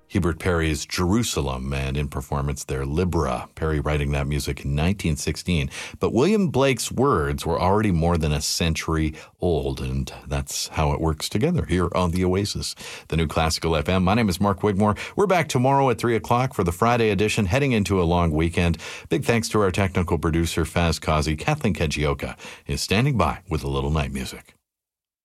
Hubert Perry's Jerusalem, and in performance their Libra, Perry writing that music in 1916. But William Blake's words were already more than a century old, and that's how it works together here on The Oasis, the new Classical FM. My name is Mark Wigmore. We're back tomorrow at 3 o'clock for the Friday edition, heading into a long weekend. Big thanks to our technical producer, Faz Kazi. Kathleen Kajioka is standing by with a little night music.